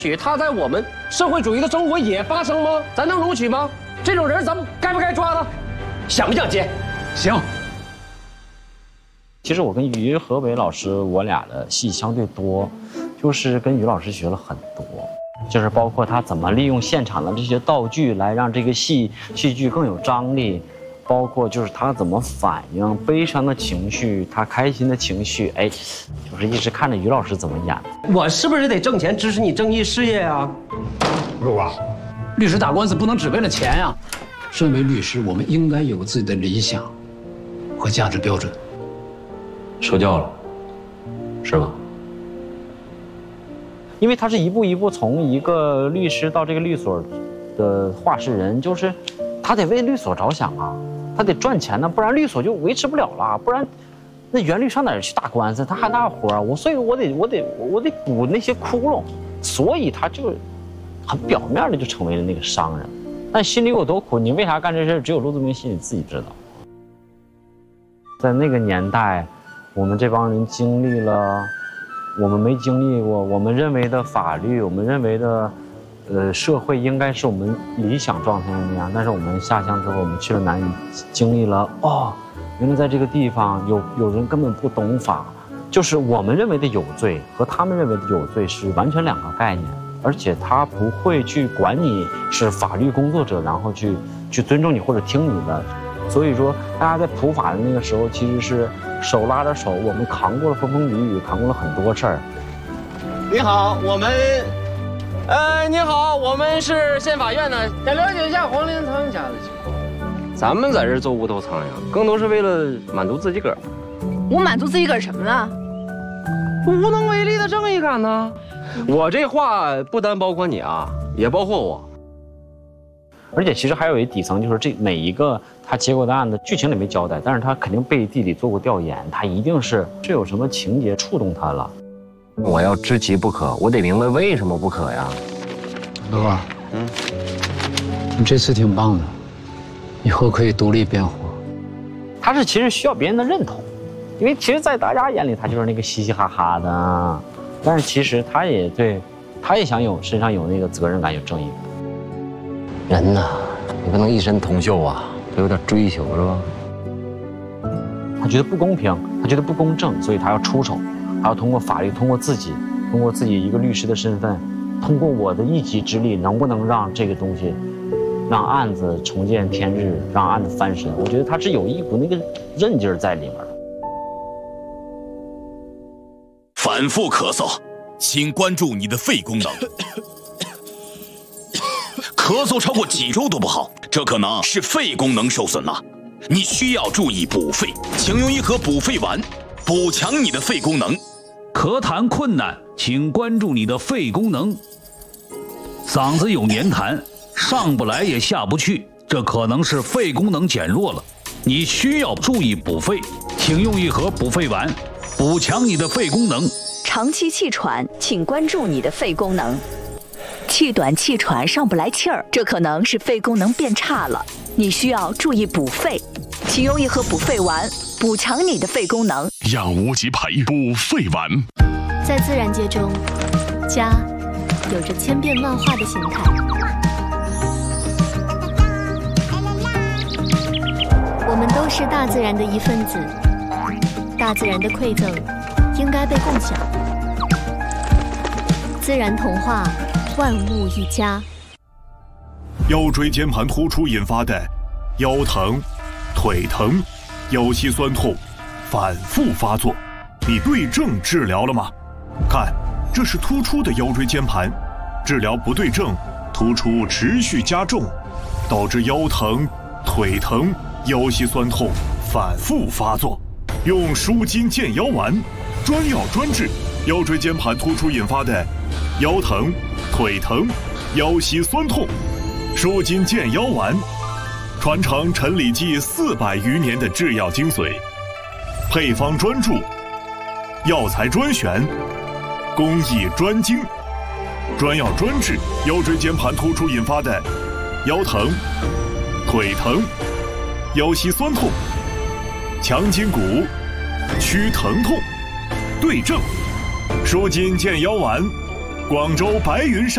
许他在我们社会主义的生活也发生吗？咱能容许吗？这种人咱们该不该抓了？想不想接？ 行。 其实我跟于和伟老师，我俩的戏相对多，就是跟于老师学了很多，就是包括他怎么利用现场的这些道具来让这个戏剧更有张力，包括就是他怎么反映悲伤的情绪，他开心的情绪，哎，就是一直看着于老师怎么演。 我是不是得挣钱支持你正义事业啊？ 如啊，律师打官司不能只为了钱呀。身为律师，我们应该有自己的理想和价值标准。 受教了，是吧？ 因为他是一步一步从一个律师到这个律所的话事人，就是他得为律所着想啊，他得赚钱呢，不然律所就维持不了了，不然那袁律上哪儿去打官司？他还那活啊，所以我得补那些窟窿，所以他就很表面的就成为了那个商人，但心里有多苦，你为啥干这事？只有陆子明心里自己知道。在那个年代，我们这帮人经历了我们没经历过，我们认为的法律，我们认为的社会应该是我们理想状态的那样，但是我们下乡之后，我们去了南屿，经历了原来在这个地方有人根本不懂法，就是我们认为的有罪和他们认为的有罪是完全两个概念，而且他不会去管你是法律工作者，然后去尊重你或者听你的。所以说，大家在普法的那个时候，其实是手拉着手，我们扛过了风风雨雨，扛过了很多事儿。 你好，你好，我们是县法院的，想了解一下黄连仓家的情况。 咱们在这做无头苍蝇，更多是为了满足自己个儿。 我满足自己个儿什么了？ 无能为力的正义感呢？我这话不单包括你啊，也包括我。 而且其实还有一底层，就是这每一个他接过的案子，剧情里没交代，但是他肯定背地里做过调研，他一定是有什么情节触动他了。 我要知其不可，我得明白为什么不可呀。 乐儿，你这次挺棒的，以后可以独立辩护。 他是其实需要别人的认同，因为其实，在大家眼里他就是那个嘻嘻哈哈的，但是其实他也想身上有那个责任感，有正义感。 人呐，你不能一身铜锈啊，得有点追求是吧？ 他觉得不公平，他觉得不公正，所以他要出手，还要通过法律，通过自己一个律师的身份，通过我的一己之力，能不能让这个东西，让案子重见天日，让案子翻身？我觉得他是有一股那个韧劲儿在里面的。 反复咳嗽，请关注你的肺功能。咳嗽超过几周都不好，这可能是肺功能受损了，你需要注意补肺，请用一盒补肺丸，补强你的肺功能。 咳痰困难，请关注你的肺功能。嗓子有黏痰，上不来也下不去，这可能是肺功能减弱了，你需要注意补肺，请用一盒补肺丸，补强你的肺功能。 长期气喘，请关注你的肺功能。气短气喘上不来气儿，这可能是肺功能变差了，你需要注意补肺，请用一盒补肺丸，补强你的肺功能。 养无极培补肺丸。 在自然界中，家有着千变万化的形态。我们都是大自然的一份子，大自然的馈赠应该被共享。自然童话，万物一家。 腰椎间盘突出引发的腰疼、腿疼、腰膝酸痛反复发作，你对症治疗了吗？看，这是突出的腰椎间盘，治疗不对症，突出持续加重，导致腰疼、腿疼、腰膝酸痛反复发作。用舒筋健腰丸，专药专治腰椎间盘突出引发的腰疼、腿疼、腰膝酸痛。舒筋健腰丸，传承陈李济400余年的制药精髓，配方专注，药材专选，工艺专精，专药专治腰椎间盘突出引发的腰疼、腿疼、腰膝酸痛，强筋骨，祛疼痛，对症。舒筋健腰丸，广州白云山。